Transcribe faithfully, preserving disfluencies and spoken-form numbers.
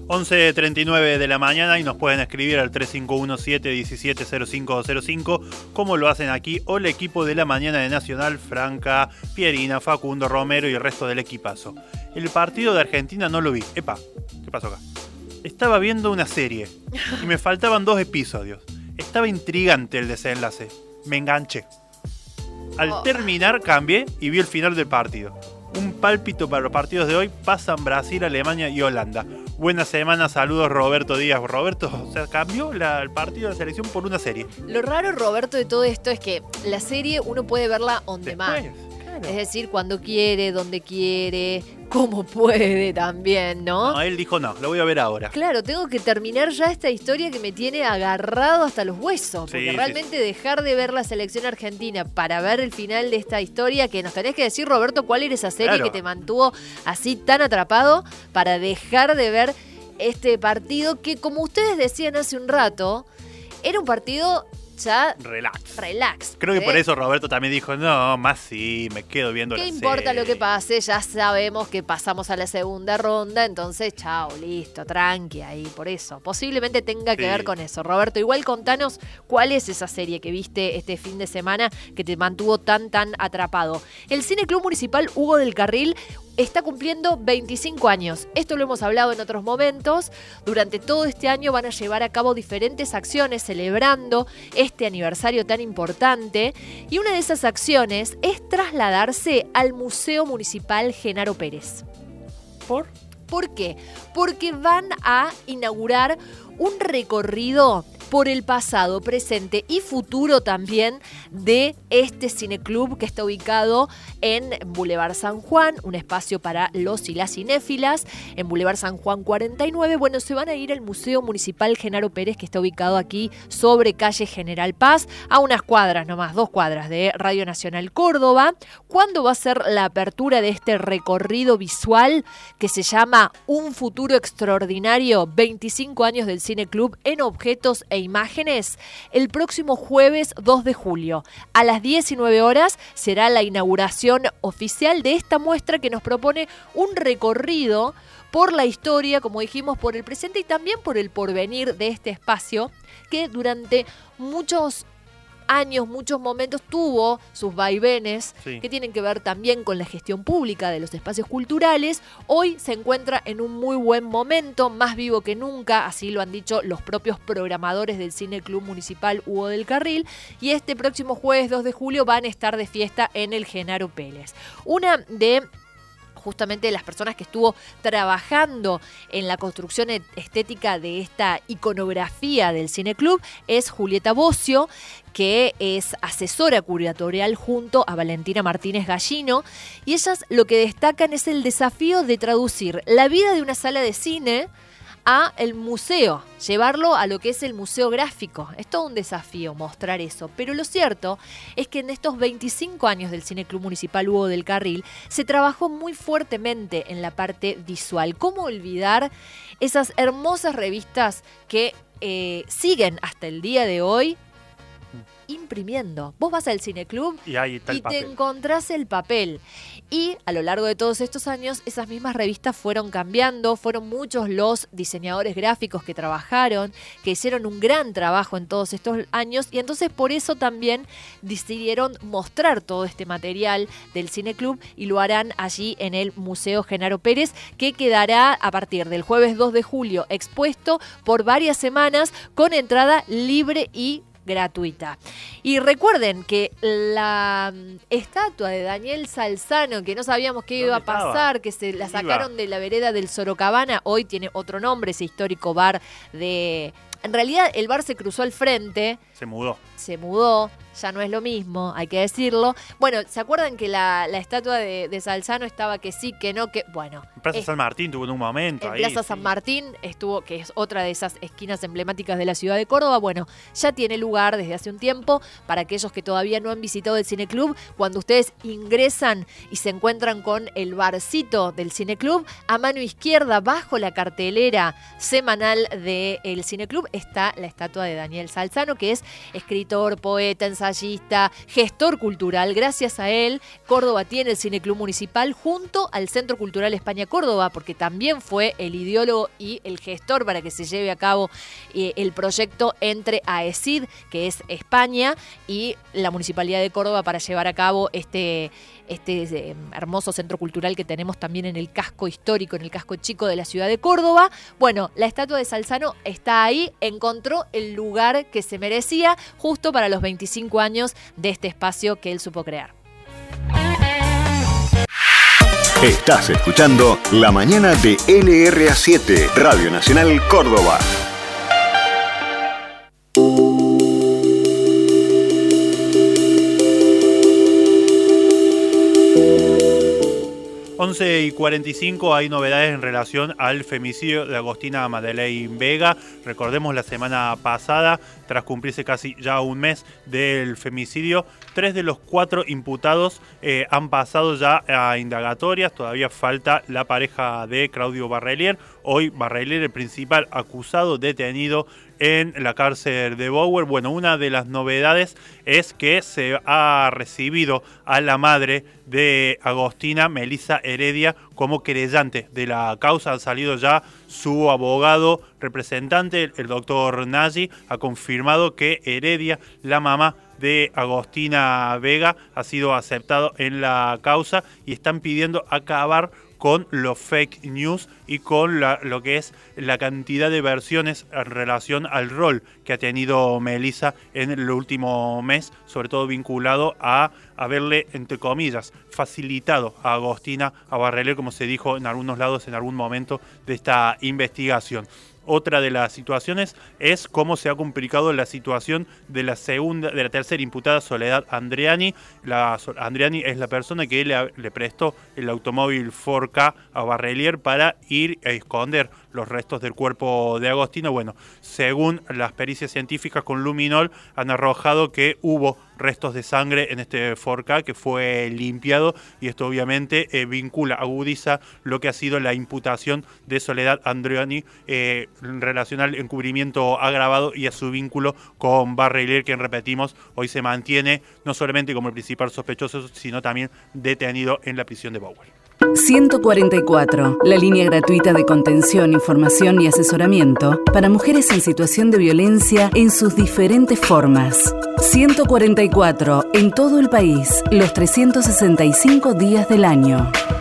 once treinta y nueve de la mañana y nos pueden escribir al tres cinco uno siete uno siete cero cinco cero cinco, como lo hacen aquí, o el equipo de la mañana de Nacional, Franca, Pierina, Facundo, Romero y el resto del equipazo. El partido de Argentina no lo vi. Epa, ¿qué pasó acá? Estaba viendo una serie y me faltaban dos episodios. Estaba intrigante el desenlace. Me enganché. Al terminar cambié y vi el final del partido. Un pálpito para los partidos de hoy. Pasan Brasil, Alemania y Holanda. Buena semana, saludos Roberto Díaz. Roberto, o sea, cambió la, el partido de la selección por una serie. Lo raro, Roberto, de todo esto es que la serie uno puede verla on demand. Después, claro. Es decir, cuando quiere, donde quiere, como puede también, ¿no? No, él dijo no, lo voy a ver ahora. Claro, tengo que terminar ya esta historia que me tiene agarrado hasta los huesos. Porque Sí, realmente sí. dejar de ver la selección argentina para ver el final de esta historia, que nos tenés que decir, Roberto, cuál era esa serie Claro. que te mantuvo así tan atrapado para dejar de ver este partido que, como ustedes decían hace un rato, era un partido ya Relax. relax. Creo que ¿eh? por eso Roberto también dijo, no, más sí, me quedo viendo la ¿Qué serie. importa lo que pase? Ya sabemos que pasamos a la segunda ronda, entonces chao, listo, tranqui ahí, por eso. Posiblemente tenga que Sí. ver con eso. Roberto, igual contanos cuál es esa serie que viste este fin de semana que te mantuvo tan, tan atrapado. El Cine Club Municipal Hugo del Carril está cumpliendo veinticinco años. Esto lo hemos hablado en otros momentos. Durante todo este año van a llevar a cabo diferentes acciones celebrando este aniversario tan importante. Y una de esas acciones es trasladarse al Museo Municipal Genaro Pérez. ¿Por? ¿Por qué? Porque van a inaugurar un recorrido por el pasado, presente y futuro también de este cineclub que está ubicado en Boulevard San Juan, un espacio para los y las cinéfilas, en Boulevard San Juan cuarenta y nueve. Bueno, se van a ir al Museo Municipal Genaro Pérez, que está ubicado aquí sobre calle General Paz, a unas cuadras nomás, dos cuadras de Radio Nacional Córdoba. ¿Cuándo va a ser la apertura de este recorrido visual que se llama Un Futuro Extraordinario, veinticinco años del cineclub en objetos e imágenes? El próximo jueves dos de julio a las diecinueve horas será la inauguración oficial de esta muestra que nos propone un recorrido por la historia, como dijimos, por el presente y también por el porvenir de este espacio que durante muchos años, muchos momentos tuvo sus vaivenes, Sí. que tienen que ver también con la gestión pública de los espacios culturales. Hoy se encuentra en un muy buen momento, más vivo que nunca, así lo han dicho los propios programadores del Cine Club Municipal Hugo del Carril, y este próximo jueves dos de julio van a estar de fiesta en el Genaro Pérez. Una de justamente las personas que estuvo trabajando en la construcción estética de esta iconografía del cineclub es Julieta Bocio, que es asesora curatorial junto a Valentina Martínez Gallino, y ellas lo que destacan es el desafío de traducir la vida de una sala de cine a el museo, llevarlo a lo que es el museo gráfico. Es todo un desafío mostrar eso, pero lo cierto es que en estos veinticinco años del Cine Club Municipal Hugo del Carril se trabajó muy fuertemente en la parte visual. ¿Cómo olvidar esas hermosas revistas que eh, siguen hasta el día de hoy imprimiendo? Vos vas al cineclub Y ahí está el y te papel. encontrás el papel. Y a lo largo de todos estos años, esas mismas revistas fueron cambiando, fueron muchos los diseñadores gráficos que trabajaron, que hicieron un gran trabajo en todos estos años, y entonces por eso también decidieron mostrar todo este material del cineclub y lo harán allí en el Museo Genaro Pérez, que quedará a partir del jueves dos de julio expuesto por varias semanas con entrada libre y gratuita. Y recuerden que la mm, estatua de Daniel Salzano, que no sabíamos qué iba a ¿Dónde estaba? pasar, que se la Iba. sacaron de la vereda del Sorocabana, hoy tiene otro nombre, ese histórico bar de... En realidad el bar se cruzó al frente, Se mudó. se mudó, ya no es lo mismo, hay que decirlo. Bueno, ¿se acuerdan que la, la estatua de, de Salzano estaba que sí, que no, que... Bueno, En Plaza es- San Martín tuvo en un momento en ahí. Plaza sí. San Martín estuvo, que es otra de esas esquinas emblemáticas de la ciudad de Córdoba. Bueno, ya tiene lugar desde hace un tiempo. Para aquellos que todavía no han visitado el cineclub, cuando ustedes ingresan y se encuentran con el barcito del cineclub, a mano izquierda, bajo la cartelera semanal del cineclub, está la estatua de Daniel Salzano, que es escritor, poeta, ensayista, ensayista, gestor cultural. Gracias a él, Córdoba tiene el Cine Club Municipal junto al Centro Cultural España Córdoba, porque también fue el ideólogo y el gestor para que se lleve a cabo eh, el proyecto entre AECID, que es España, y la Municipalidad de Córdoba para llevar a cabo este, este eh, hermoso centro cultural que tenemos también en el casco histórico, en el casco chico de la ciudad de Córdoba. Bueno, la estatua de Salzano está ahí, encontró el lugar que se merecía justo para los veinticinco años de este espacio que él supo crear. Estás escuchando La Mañana de L R A siete, Radio Nacional Córdoba. once y cuarenta y cinco, hay novedades en relación al femicidio de Agostina Madeleine Vega. Recordemos, la semana pasada, tras cumplirse casi ya un mes del femicidio, tres de los cuatro imputados eh, han pasado ya a indagatorias. Todavía falta la pareja de Claudio Barrelier. Hoy Barrelier, el principal acusado, detenido en la cárcel de Bower. Bueno, una de las novedades es que se ha recibido a la madre de Agostina, Melissa Heredia, como querellante de la causa. Ha salido ya su abogado representante, el doctor Nagy, ha confirmado que Heredia, la mamá de Agostina Vega, ha sido aceptado en la causa y están pidiendo acabar con los fake news y con la, lo que es la cantidad de versiones en relación al rol que ha tenido Melissa en el último mes, sobre todo vinculado a haberle, entre comillas, facilitado a Agostina a Barrelier, como se dijo en algunos lados en algún momento de esta investigación. Otra de las situaciones es cómo se ha complicado la situación de la segunda, de la tercera imputada, Soledad Andreani. La, Andreani es la persona que le, le prestó el automóvil Ford Ka a Barrelier para ir a esconder los restos del cuerpo de Agostina. Bueno, según las pericias científicas con luminol, han arrojado que hubo restos de sangre en este Ford Ka que fue limpiado, y esto obviamente eh, vincula, agudiza lo que ha sido la imputación de Soledad Andreani eh, en relación al encubrimiento agravado y a su vínculo con Barrelier, quien, repetimos, hoy se mantiene no solamente como el principal sospechoso, sino también detenido en la prisión de Bower. ciento cuarenta y cuatro, la línea gratuita de contención, información y asesoramiento para mujeres en situación de violencia en sus diferentes formas. ciento cuarenta y cuatro, en todo el país, los trescientos sesenta y cinco días del año.